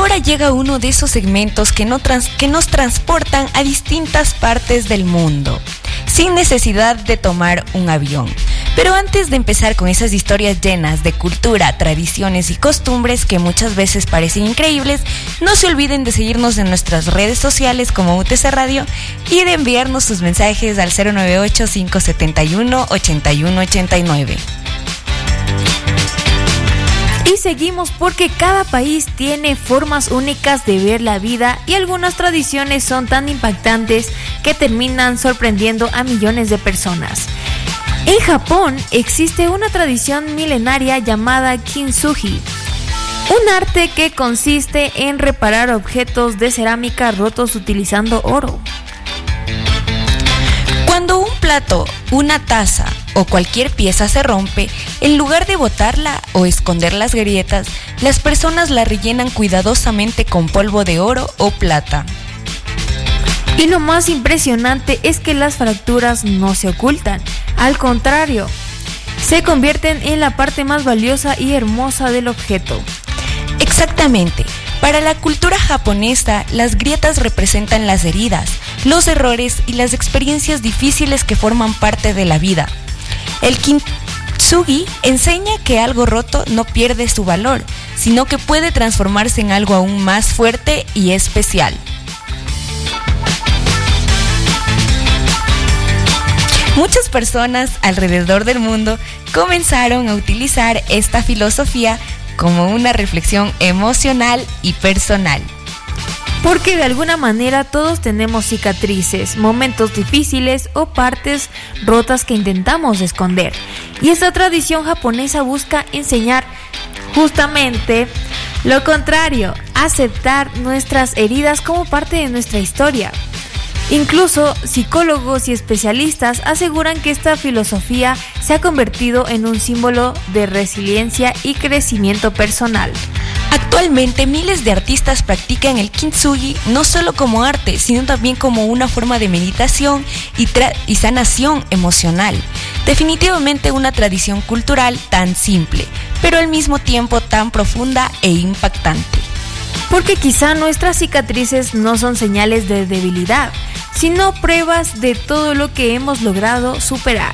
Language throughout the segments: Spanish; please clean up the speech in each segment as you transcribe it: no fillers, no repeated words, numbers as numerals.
ahora llega uno de esos segmentos que nos transportan a distintas partes del mundo, sin necesidad de tomar un avión. Pero antes de empezar con esas historias llenas de cultura, tradiciones y costumbres que muchas veces parecen increíbles, no se olviden de seguirnos en nuestras redes sociales como UTC Radio y de enviarnos sus mensajes al 098-571-8189. Y seguimos porque cada país tiene formas únicas de ver la vida y algunas tradiciones son tan impactantes que terminan sorprendiendo a millones de personas. En Japón existe una tradición milenaria llamada kintsugi, un arte que consiste en reparar objetos de cerámica rotos utilizando oro. Cuando un plato, una taza o cualquier pieza se rompe, en lugar de botarla o esconder las grietas, las personas la rellenan cuidadosamente con polvo de oro o plata. Y lo más impresionante es que las fracturas no se ocultan, al contrario, se convierten en la parte más valiosa y hermosa del objeto. Exactamente. Para la cultura japonesa, las grietas representan las heridas, los errores y las experiencias difíciles que forman parte de la vida. El kintsugi enseña que algo roto no pierde su valor, sino que puede transformarse en algo aún más fuerte y especial. Muchas personas alrededor del mundo comenzaron a utilizar esta filosofía como una reflexión emocional y personal. Porque de alguna manera todos tenemos cicatrices, momentos difíciles o partes rotas que intentamos esconder. Y esta tradición japonesa busca enseñar justamente lo contrario, aceptar nuestras heridas como parte de nuestra historia. Incluso psicólogos y especialistas aseguran que esta filosofía se ha convertido en un símbolo de resiliencia y crecimiento personal. Actualmente miles de artistas practican el kintsugi no solo como arte, sino también como una forma de meditación y sanación emocional. Definitivamente una tradición cultural tan simple, pero al mismo tiempo tan profunda e impactante. Porque quizá nuestras cicatrices no son señales de debilidad, sino pruebas de todo lo que hemos logrado superar.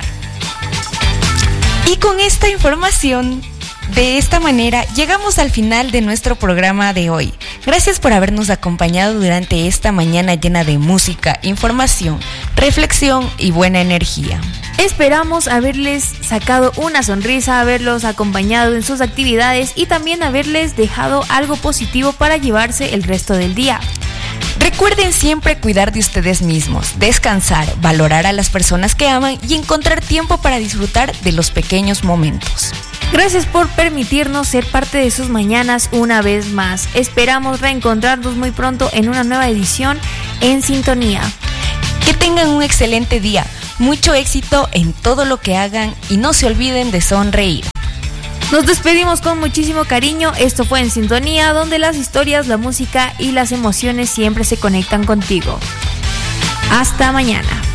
Y con esta información, de esta manera, llegamos al final de nuestro programa de hoy. Gracias por habernos acompañado durante esta mañana llena de música, información, reflexión y buena energía. Esperamos haberles sacado una sonrisa, haberlos acompañado en sus actividades y también haberles dejado algo positivo para llevarse el resto del día. Recuerden siempre cuidar de ustedes mismos, descansar, valorar a las personas que aman y encontrar tiempo para disfrutar de los pequeños momentos. Gracias por permitirnos ser parte de sus mañanas una vez más. Esperamos reencontrarnos muy pronto en una nueva edición en Sintonía. Que tengan un excelente día, mucho éxito en todo lo que hagan y no se olviden de sonreír. Nos despedimos con muchísimo cariño. Esto fue En Sintonía, donde las historias, la música y las emociones siempre se conectan contigo. Hasta mañana.